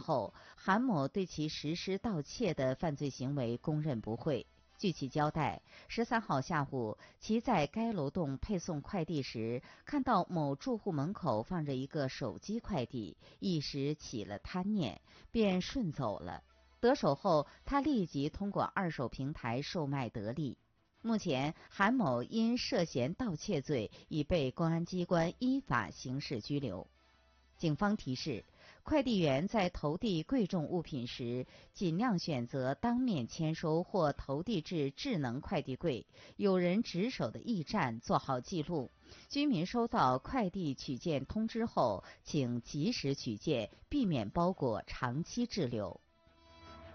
后，韩某对其实施盗窃的犯罪行为供认不讳。据其交代，13号下午，其在该楼栋配送快递时，看到某住户门口放着一个手机快递，一时起了贪念，便顺走了。得手后，他立即通过二手平台售卖得利。目前，韩某因涉嫌盗窃罪已被公安机关依法刑事拘留。警方提示，快递员在投递贵重物品时，尽量选择当面签收或投递至智能快递柜、有人值守的驿站做好记录。居民收到快递取件通知后，请及时取件，避免包裹长期滞留。